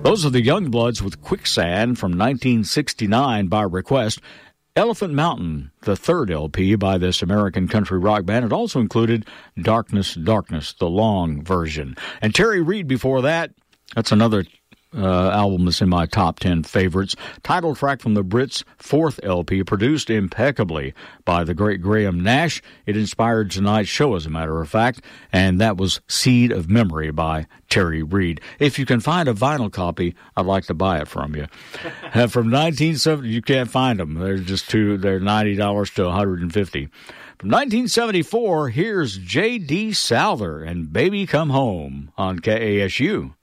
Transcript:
Those are the Youngbloods with Quicksand from 1969 by request. Elephant Mountain, the third LP by this American country rock band. It also included Darkness, Darkness, the long version. And Terry Reid before that, that's another album that's in my top 10 favorites. Title track from the Brits' fourth LP, produced impeccably by the great Graham Nash. It inspired tonight's show, as a matter of fact, and that was Seed of Memory by Terry Reid. If you can find a vinyl copy, I'd like to buy it from you. From 1970, you can't find them. They're just they're $90 to $150. From 1974, here's J.D. Souther and Baby Come Home on KASU.